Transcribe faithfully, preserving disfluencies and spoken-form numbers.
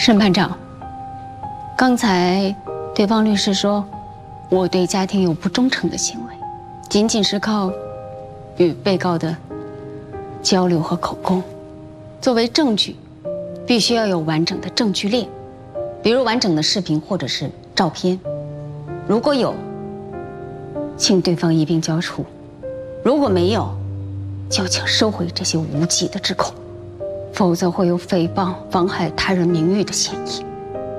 审判长，刚才对方律师说，我对家庭有不忠诚的行为，仅仅是靠与被告的交流和口供，作为证据，必须要有完整的证据链，比如完整的视频或者是照片。如果有，请对方一并交出；如果没有，就请收回这些无稽的指控，否则会有诽谤、妨害他人名誉的嫌疑。